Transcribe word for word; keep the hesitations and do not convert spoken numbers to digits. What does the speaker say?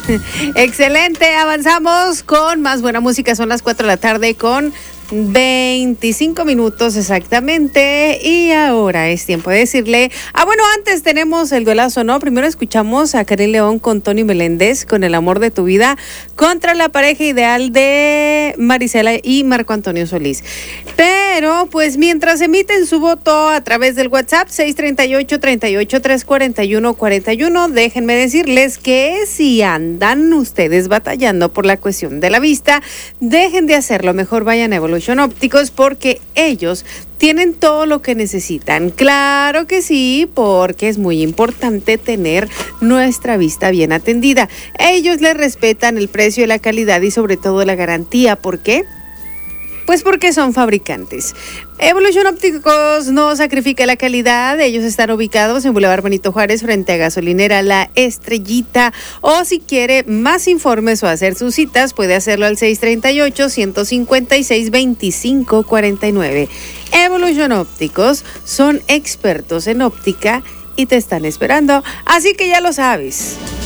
Excelente, avanzamos con más buena música. Son las cuatro de la tarde con veinticinco minutos exactamente. Y ahora es tiempo de decirle, ah bueno, antes tenemos el duelazo, ¿no? Primero escuchamos a Karim León con Tony Meléndez, con El amor de tu vida, contra la pareja ideal de Marisela y Marco Antonio Solís. Pero pues mientras emiten su voto a través del WhatsApp seis tres ocho, tres ocho, tres cuatro uno, cuatro uno, déjenme decirles que si andan ustedes batallando por la cuestión de la vista, dejen de hacerlo, mejor vayan a Evolution Ópticos porque ellos tienen todo lo que necesitan. Claro que sí, porque es muy importante tener nuestra vista bien atendida. Ellos les respetan el precio, la calidad y sobre todo la garantía. ¿Por qué? Pues porque son fabricantes. Evolution Ópticos no sacrifica la calidad. Ellos están ubicados en Boulevard Benito Juárez frente a Gasolinera La Estrellita. O si quiere más informes o hacer sus citas, puede hacerlo al seis tres ocho, uno cinco seis, dos cinco cuatro nueve. Evolution Ópticos son expertos en óptica y te están esperando. Así que ya lo sabes.